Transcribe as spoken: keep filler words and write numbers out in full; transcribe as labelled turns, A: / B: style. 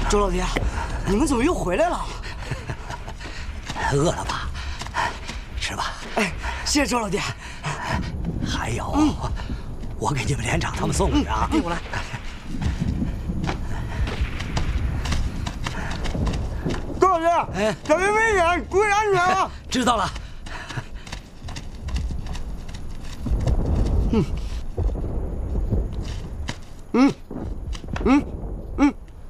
A: 周老爹，你们怎么又回来了？
B: 饿了吧？吃吧。
A: 哎，谢谢周老爹。
B: 还有，嗯、我给你们连长他们送去啊。
A: 递过来。周老爹，哎，小心危险，注意安全啊！
B: 知道了。
A: 嗯。嗯。